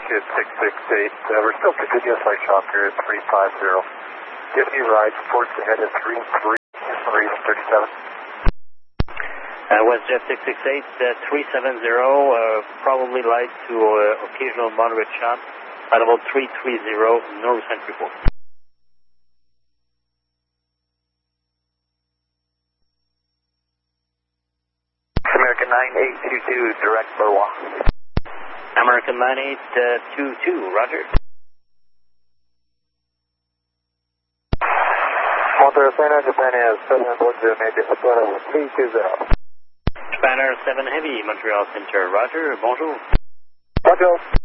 Jet 668. We're still continuous flight shop here at 350. Give me right, reports ahead at 3337. WestJet 668, 370, probably light to occasional moderate shot, at about 330, no recent report. American 9822, direct Berwa. American 9822, roger. Montana, Japan is 710, maybe 320. Spanner 7 Heavy, Montreal Center, roger, bonjour. Bonjour.